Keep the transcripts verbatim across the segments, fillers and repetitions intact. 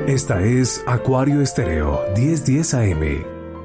Esta es Acuario Estéreo diez diez A M.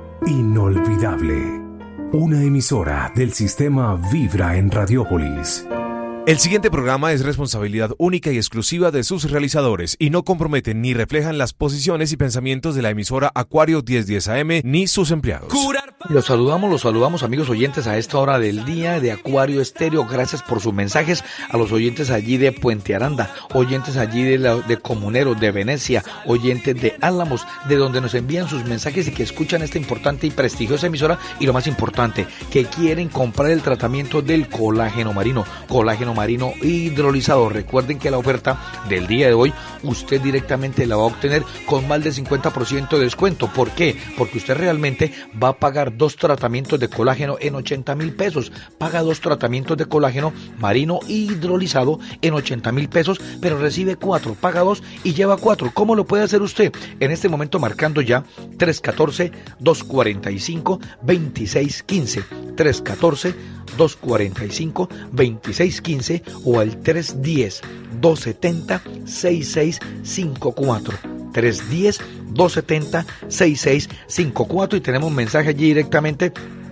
Inolvidable. Una emisora del sistema Vibra en Radiópolis. El siguiente programa es responsabilidad única y exclusiva de sus realizadores y no comprometen ni reflejan las posiciones y pensamientos de la emisora Acuario diez diez A M ni sus empleados. Los saludamos, los saludamos amigos oyentes a esta hora del día de Acuario Estéreo. Gracias por sus mensajes a los oyentes allí de Puente Aranda, oyentes allí de, la, de Comunero, de Venecia, oyentes de Álamos, de donde nos envían sus mensajes y que escuchan esta importante y prestigiosa emisora y lo más importante, que quieren comprar el tratamiento del colágeno marino, colágeno marino hidrolizado. Recuerden que la oferta del día de hoy usted directamente la va a obtener con más del cincuenta por ciento de descuento. ¿Por qué? Porque usted realmente va a pagar dos tratamientos de colágeno en ochenta mil pesos. Paga dos tratamientos de colágeno marino hidrolizado en ochenta mil pesos, pero recibe cuatro. Paga dos y lleva cuatro. ¿Cómo lo puede hacer usted? En este momento marcando ya tres uno cuatro, dos cuatro cinco, dos seis uno cinco. tres uno cuatro, dos cuatro cinco, dos seis uno cinco o al tres uno cero, dos siete cero, seis seis cinco cuatro. tres uno cero, dos siete cero, seis seis cinco cuatro y tenemos un mensaje allí directamente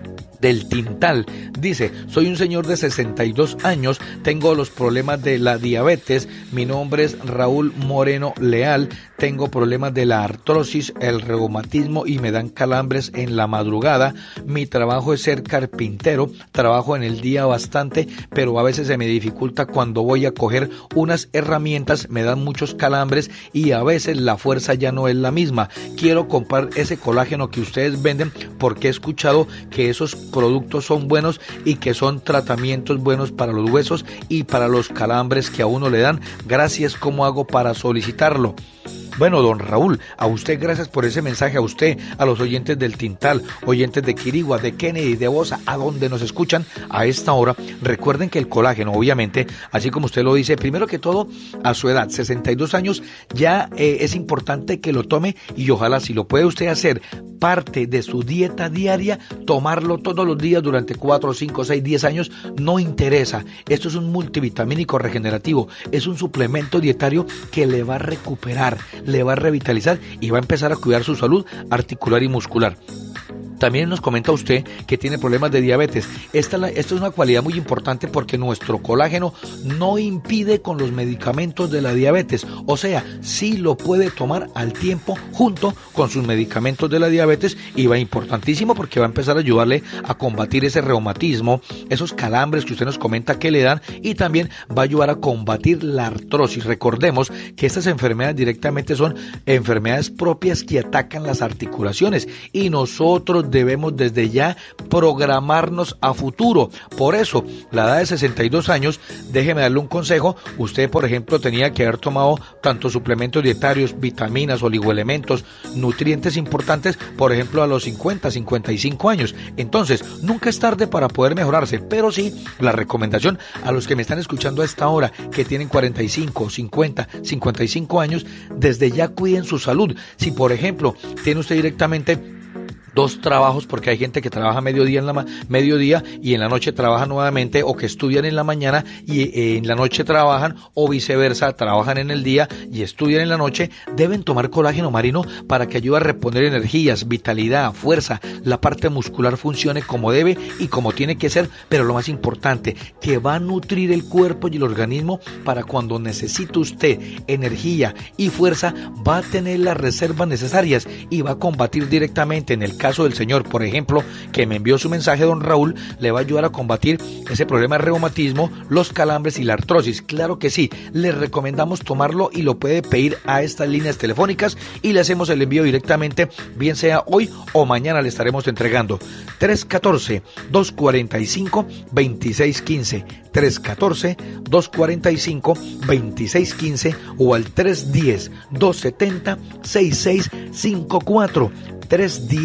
del Tintal. Dice: soy un señor de sesenta y dos años, tengo los problemas de la diabetes, mi nombre es Raúl Moreno Leal, tengo problemas de la artrosis, el reumatismo y me dan calambres en la madrugada, mi trabajo es ser carpintero, trabajo en el día bastante, pero a veces se me dificulta cuando voy a coger unas herramientas, me dan muchos calambres y a veces la fuerza ya no es la misma. Quiero comprar ese colágeno que ustedes venden porque he escuchado que esos productos son buenos y que son tratamientos buenos para los huesos y para los calambres que a uno le dan. Gracias, ¿cómo hago para solicitarlo? Bueno, don Raúl, a usted gracias por ese mensaje, a usted, a los oyentes del Tintal, oyentes de Quirigua, de Kennedy, de Bosa, a donde nos escuchan a esta hora. Recuerden que el colágeno, obviamente, así como usted lo dice, primero que todo, a su edad, sesenta y dos años, ya eh, es importante que lo tome y ojalá si lo puede usted hacer parte de su dieta diaria, tomarlo todos los días durante cuatro, cinco, seis, diez años, no interesa. Esto es un multivitamínico regenerativo, es un suplemento dietario que le va a recuperar, le va a revitalizar y va a empezar a cuidar su salud articular y muscular. También nos comenta usted que tiene problemas de diabetes. Esta, esta es una cualidad muy importante porque nuestro colágeno no impide con los medicamentos de la diabetes. O sea, sí lo puede tomar al tiempo junto con sus medicamentos de la diabetes y va importantísimo porque va a empezar a ayudarle a combatir ese reumatismo, esos calambres que usted nos comenta que le dan y también va a ayudar a combatir la artrosis. Recordemos que estas enfermedades directamente son enfermedades propias que atacan las articulaciones y nosotros debemos desde ya programarnos a futuro. Por eso, la edad de sesenta y dos años, déjeme darle un consejo. Usted, por ejemplo, tenía que haber tomado tanto suplementos dietarios, vitaminas, oligoelementos, nutrientes importantes, por ejemplo, a los cincuenta, cincuenta y cinco años. Entonces, nunca es tarde para poder mejorarse, pero sí, la recomendación a los que me están escuchando a esta hora, que tienen cuarenta y cinco, cincuenta, cincuenta y cinco años, desde ya cuiden su salud. Si, por ejemplo, tiene usted directamente dos trabajos, porque hay gente que trabaja mediodía en la mediodía y en la noche trabaja nuevamente, o que estudian en la mañana y eh, en la noche trabajan, o viceversa, trabajan en el día y estudian en la noche. Deben tomar colágeno marino para que ayude a reponer energías, vitalidad, fuerza, la parte muscular funcione como debe y como tiene que ser, pero lo más importante, que va a nutrir el cuerpo y el organismo para cuando necesite usted energía y fuerza, va a tener las reservas necesarias y va a combatir directamente. En el caso del señor, por ejemplo, que me envió su mensaje, don Raúl, le va a ayudar a combatir ese problema de reumatismo, los calambres y la artrosis. Claro que sí, le recomendamos tomarlo y lo puede pedir a estas líneas telefónicas y le hacemos el envío directamente, bien sea hoy o mañana le estaremos entregando. tres uno cuatro, dos cuatro cinco, dos seis uno cinco, tres uno cuatro, dos cuatro cinco, dos seis uno cinco o al tres uno cero, dos siete cero, seis seis cinco cuatro. tres uno cero,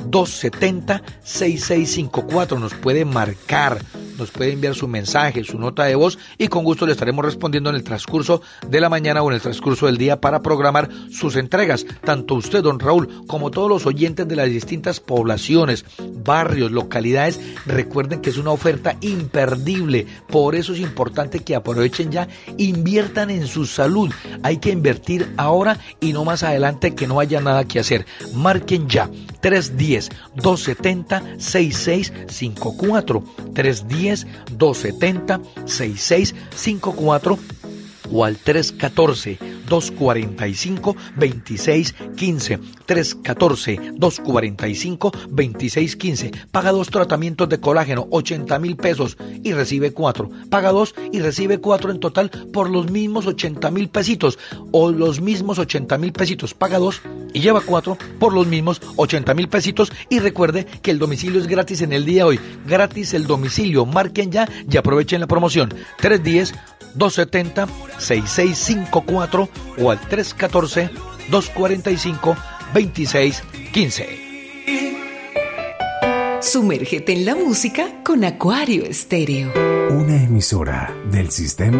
dos siete cero, seis seis cinco cuatro. Nos puede marcar, nos puede enviar su mensaje, su nota de voz y con gusto le estaremos respondiendo en el transcurso de la mañana o en el transcurso del día para programar sus entregas. Tanto usted, don Raúl, como todos los oyentes de las distintas poblaciones, barrios, localidades, recuerden que es una oferta imperdible. Por eso es importante que aprovechen ya, inviertan en su salud. Hay que invertir ahora y no más adelante que no haya nada que hacer. Marquen ya tres uno cero, dos siete cero, seis seis cinco cuatro, tres uno cero, dos siete cero, seis seis cinco cuatro o al tres uno cuatro, dos cuatro cinco, dos seis uno cinco, tres uno cuatro, dos cuatro cinco, dos seis uno cinco. Paga dos tratamientos de colágeno, ochenta mil pesos y recibe cuatro. Paga dos y recibe cuatro en total por los mismos ochenta mil pesitos o los mismos ochenta mil pesitos. Paga dos y lleva cuatro por los mismos ochenta mil pesitos y recuerde que el domicilio es gratis en el día de hoy. Gratis el domicilio. Marquen ya y aprovechen la promoción. tres uno cero, dos siete cero, seis seis cinco cuatro o al tres uno cuatro, dos cuatro cinco, dos seis uno cinco. Sumérgete en la música con Acuario Estéreo. Una emisora del sistema